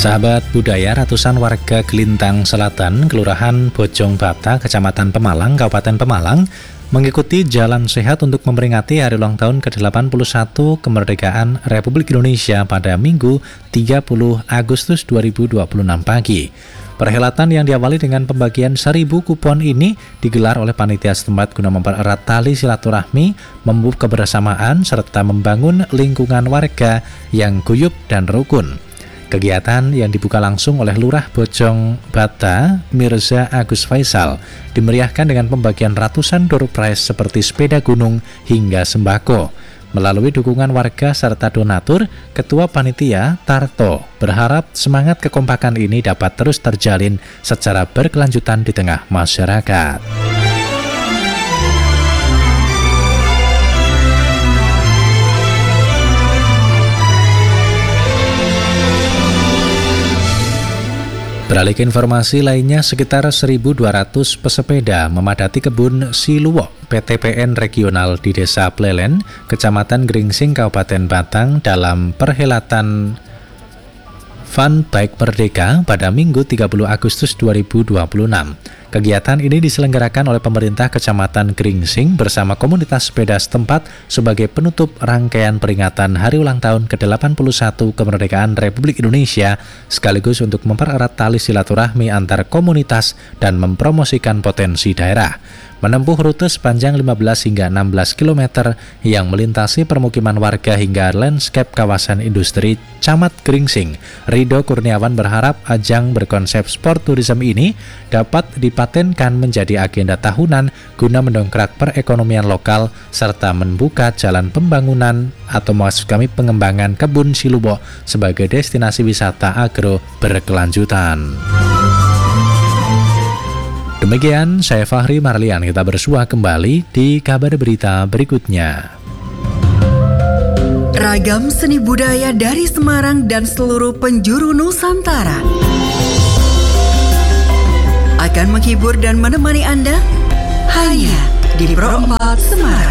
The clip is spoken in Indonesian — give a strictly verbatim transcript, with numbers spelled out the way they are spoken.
Sahabat budaya, ratusan warga Gelintang Selatan, Kelurahan Bojong Bata, Kecamatan Pemalang, Kabupaten Pemalang, mengikuti jalan sehat untuk memperingati hari ulang tahun ke delapan puluh satu kemerdekaan Republik Indonesia pada Minggu tiga puluh Agustus dua ribu dua puluh enam pagi. Perhelatan yang diawali dengan pembagian seribu kupon ini digelar oleh panitia setempat guna mempererat tali silaturahmi, memupuk kebersamaan, serta membangun lingkungan warga yang guyup dan rukun. Kegiatan yang dibuka langsung oleh Lurah Bojong Bata, Mirza Agus Faisal, dimeriahkan dengan pembagian ratusan door prize seperti sepeda gunung hingga sembako. Melalui dukungan warga serta donatur, Ketua Panitia, Tarto, berharap semangat kekompakan ini dapat terus terjalin secara berkelanjutan di tengah masyarakat. Beralih ke informasi lainnya, sekitar seribu dua ratus pesepeda memadati kebun Siluwo P T P N regional di Desa Plelen, Kecamatan Gringsing, Kabupaten Batang dalam perhelatan Fun Bike Merdeka pada Minggu tiga puluh Agustus dua ribu dua puluh enam. Kegiatan ini diselenggarakan oleh pemerintah Kecamatan Gringsing bersama komunitas sepeda setempat sebagai penutup rangkaian peringatan Hari Ulang Tahun ke delapan puluh satu kemerdekaan Republik Indonesia, sekaligus untuk mempererat tali silaturahmi antar komunitas dan mempromosikan potensi daerah. Menempuh rute sepanjang lima belas hingga enam belas kilometer yang melintasi permukiman warga hingga landscape kawasan industri Camat Gringsing, Ridho Kurniawan berharap ajang berkonsep sport tourism ini dapat dipatenkan menjadi agenda tahunan guna mendongkrak perekonomian lokal serta membuka jalan pembangunan atau maksud kami pengembangan kebun Siluwo sebagai destinasi wisata agro berkelanjutan. Demikian, saya Fahri Marlian, kita bersua kembali di kabar berita berikutnya. Ragam seni budaya dari Semarang dan seluruh penjuru Nusantara akan menghibur dan menemani Anda hanya di Pro empat Semarang.